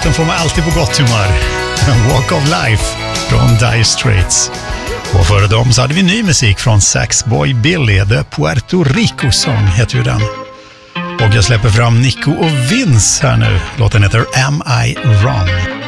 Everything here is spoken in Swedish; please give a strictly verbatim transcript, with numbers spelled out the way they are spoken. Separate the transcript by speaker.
Speaker 1: De får mig alltid på gott humör. Walk of Life från Dire Straits. Och före dem så hade vi ny musik från Saxboy Billy. The Puerto Rico Song heter ju den. Och jag släpper fram Nico och Vince här nu. Låten heter Am I Wrong?